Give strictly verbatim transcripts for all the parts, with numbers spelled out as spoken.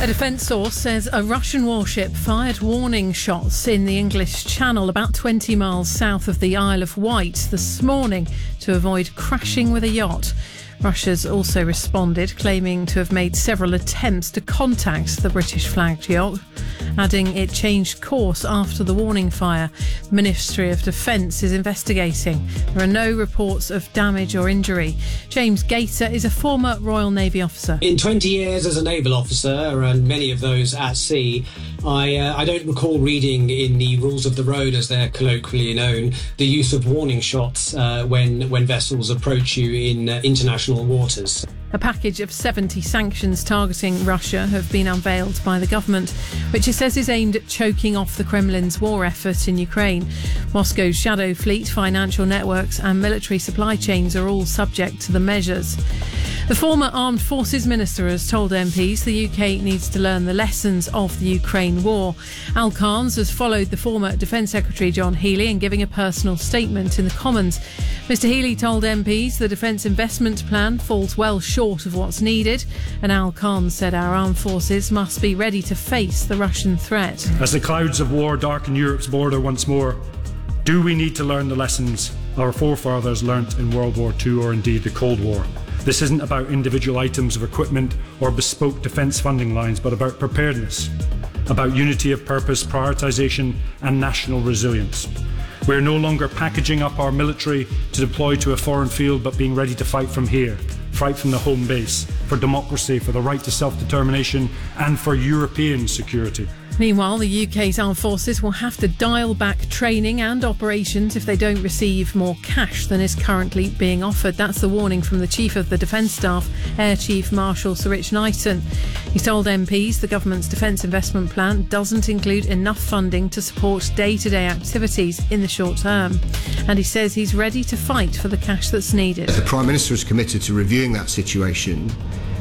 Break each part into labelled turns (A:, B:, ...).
A: A defence source says a Russian warship fired warning shots in the English Channel about twenty miles south of the Isle of Wight this morning to avoid crashing with a yacht. Russia's also responded, claiming to have made several attempts to contact the British-flagged yacht, adding it changed course after the warning fire. The Ministry of Defence is investigating. There are no reports of damage or injury. James Gator is a former Royal Navy officer.
B: In twenty years as a naval officer, and many of those at sea, I, uh, I don't recall reading in the rules of the road, as they're colloquially known, the use of warning shots uh, when, when vessels approach you in uh, international waters.
A: A package of seventy sanctions targeting Russia have been unveiled by the government, which it says is aimed at choking off the Kremlin's war effort in Ukraine. Moscow's shadow fleet, financial networks and military supply chains are all subject to the measures. The former Armed Forces Minister has told M Ps the U K needs to learn the lessons of the Ukraine war. Al Carnes has followed the former Defence Secretary John Healey in giving a personal statement in the Commons. Mister Healey told M Ps the defence investment plan falls well short of what's needed, and Al Carnes said our armed forces must be ready to face the Russian threat.
C: As the clouds of war darken Europe's border once more, do we need to learn the lessons our forefathers learnt in World War Two or indeed the Cold War? This isn't about individual items of equipment or bespoke defence funding lines, but about preparedness, about unity of purpose, prioritisation and national resilience. We're no longer packaging up our military to deploy to a foreign field, but being ready to fight from here, fight from the home base, for democracy, for the right to self-determination and for European security.
A: Meanwhile, the U K's armed forces will have to dial back training and operations if they don't receive more cash than is currently being offered. That's the warning from the Chief of the Defence Staff, Air Chief Marshal Sir Rich Knighton. He told M Ps the government's defence investment plan doesn't include enough funding to support day-to-day activities in the short term. And he says he's ready to fight for the cash that's needed.
D: The Prime Minister is committed to reviewing that situation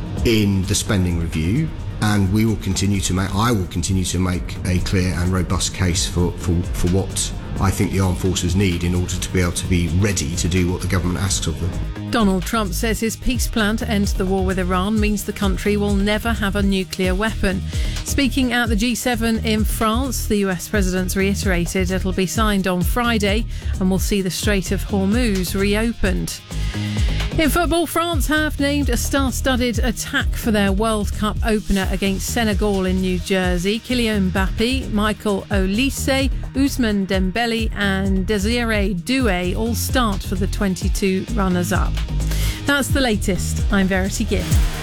D: in the spending review, and we will continue to make, I will continue to make a clear and robust case for, for, for what I think the armed forces need in order to be able to be ready to do what the government asks of them.
A: Donald Trump says his peace plan to end the war with Iran means the country will never have a nuclear weapon. Speaking at the G seven in France, the U S president's reiterated it'll be signed on Friday and will see the Strait of Hormuz reopened. In football, France have named a star-studded attack for their World Cup opener against Senegal in New Jersey. Kylian Mbappé, Michael Olise, Ousmane Dembele and Desiree Doué all start for the twenty-two runners-up. That's the latest. I'm Verity Gibb.